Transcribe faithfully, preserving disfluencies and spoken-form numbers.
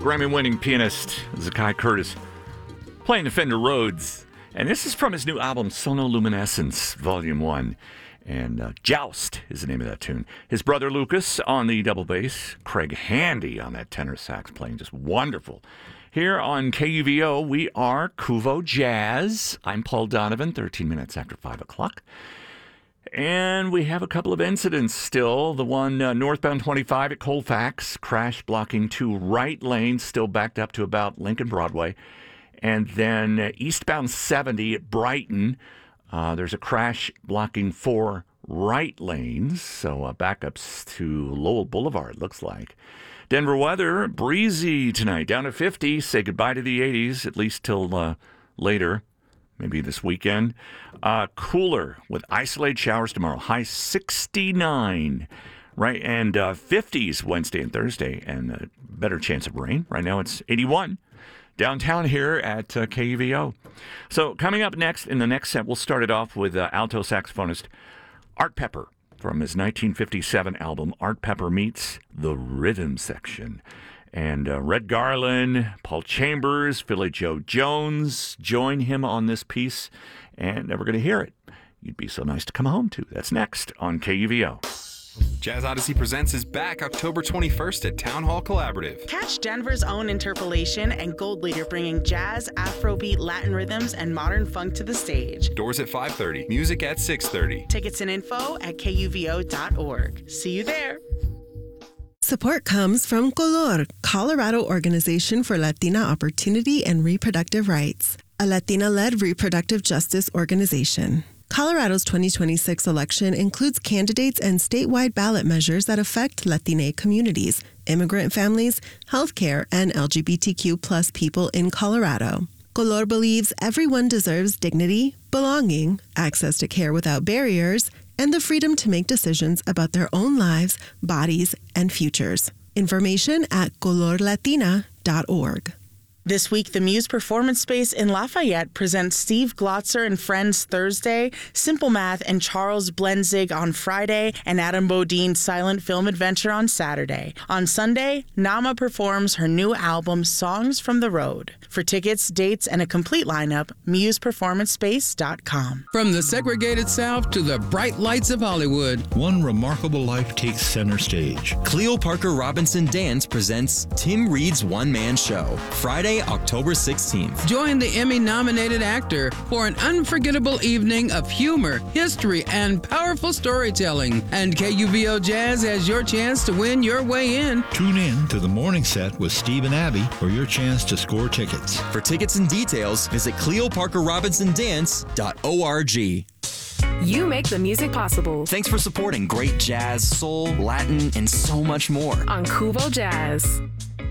Grammy-winning pianist Zakai Curtis playing the Fender Rhodes. And this is from his new album, Sonoluminescence, Volume one. And uh, Joust is the name of that tune. His brother Lucas on the double bass. Craig Handy on that tenor sax playing. Just wonderful. Here on K U V O, we are Kuvo Jazz. I'm Paul Donovan, thirteen minutes after five o'clock. And we have a couple of incidents still. The one uh, northbound twenty-five at Colfax, crash blocking two right lanes, still backed up to about Lincoln Broadway. And then uh, eastbound seventy at Brighton, uh, there's a crash blocking four right lanes. So uh, backups to Lowell Boulevard, looks like. Denver weather, breezy tonight, down to fifty. Say goodbye to the eighties, at least till uh, later. Maybe this weekend. Uh, cooler with isolated showers tomorrow. High sixty-nine, right? And uh, fifties Wednesday and Thursday, and a better chance of rain. Right now it's eighty-one downtown here at uh, K U V O. So coming up next, in the next set, we'll start it off with uh, alto saxophonist Art Pepper from his nineteen fifty-seven album, Art Pepper Meets the Rhythm Section. And uh, Red Garland, Paul Chambers, Philly Joe Jones join him on this piece, and we're going to hear it. You'd be so nice to come home to. That's next on K U V O. Jazz Odyssey Presents is back October twenty-first at Town Hall Collaborative. Catch Denver's own Interpolation and Gold Leader bringing jazz, Afrobeat, Latin rhythms, and modern funk to the stage. Doors at five thirty, music at six thirty. Tickets and info at K U V O dot org. See you there. Support comes from Color, Colorado Organization for Latina Opportunity and Reproductive Rights, a Latina-led reproductive justice organization. Colorado's twenty twenty-six election includes candidates and statewide ballot measures that affect Latina communities, immigrant families, healthcare, and L G B T Q plus people in Colorado. Color believes everyone deserves dignity, belonging, access to care without barriers, and the freedom to make decisions about their own lives, bodies, and futures. Information at color latina dot org. This week, the Muse Performance Space in Lafayette presents Steve Glotzer and Friends Thursday, Simple Math and Charles Blenzig on Friday, and Adam Bodine's Silent Film Adventure on Saturday. On Sunday, Nama performs her new album, Songs from the Road. For tickets, dates, and a complete lineup, muse performance space dot com. From the segregated South to the bright lights of Hollywood, one remarkable life takes center stage. Cleo Parker Robinson Dance presents Tim Reed's one-man show, Friday, October sixteenth. Join the Emmy-nominated actor for an unforgettable evening of humor, history, and powerful storytelling. And K U V O Jazz has your chance to win your way in. Tune in to the morning set with Steve and Abby for your chance to score tickets. For tickets and details, visit cleo parker robinson dance dot org. You make the music possible. Thanks for supporting great jazz, soul, Latin, and so much more on Kuvo Jazz.